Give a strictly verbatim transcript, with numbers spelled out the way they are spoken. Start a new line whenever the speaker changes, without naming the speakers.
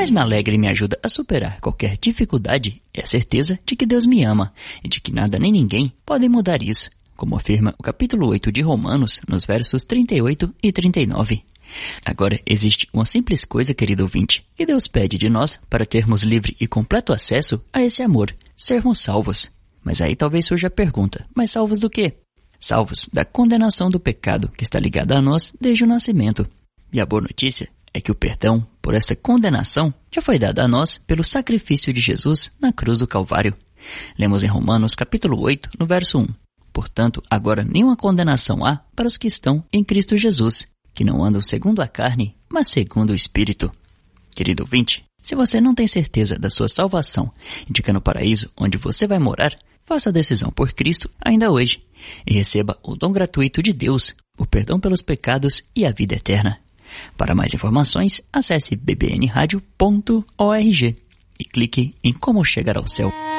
mais me alegra e me ajuda a superar qualquer dificuldade é a certeza de que Deus me ama e de que nada nem ninguém podem mudar isso, como afirma o capítulo oito de Romanos, nos versos trinta e oito e trinta e nove. Agora, existe uma simples coisa, querido ouvinte, que Deus pede de nós para termos livre e completo acesso a esse amor, sermos salvos. Mas aí talvez surja a pergunta, mas salvos do quê? Salvos da condenação do pecado que está ligada a nós desde o nascimento. E a boa notícia é que o perdão por esta condenação já foi dado a nós pelo sacrifício de Jesus na cruz do Calvário. Lemos em Romanos capítulo oito, no verso um. Portanto, agora nenhuma condenação há para os que estão em Cristo Jesus, que não andam segundo a carne, mas segundo o Espírito. Querido ouvinte, se você não tem certeza da sua salvação e de que é no paraíso onde você vai morar, faça a decisão por Cristo ainda hoje e receba o dom gratuito de Deus, o perdão pelos pecados e a vida eterna. Para mais informações, acesse b b n radio ponto org e clique em Como Chegar ao Céu.